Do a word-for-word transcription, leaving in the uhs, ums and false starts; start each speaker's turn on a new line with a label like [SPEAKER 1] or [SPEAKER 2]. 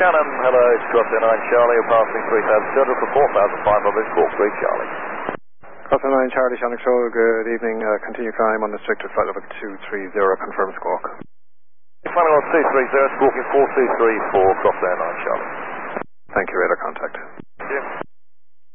[SPEAKER 1] Shannon, hello, it's Cross Air nine Charlie, you're passing three thousand two hundred for four thousand five hundred, Squawk three Charlie.
[SPEAKER 2] Cross Air nine Charlie, Shannon Show, good evening, uh, continue climb on the restricted flight level two three zero, confirm squawk.
[SPEAKER 1] Final on two three zero, squawking four two three four, Cross Air nine Charlie.
[SPEAKER 2] Thank you, radar contact.
[SPEAKER 1] Thank you.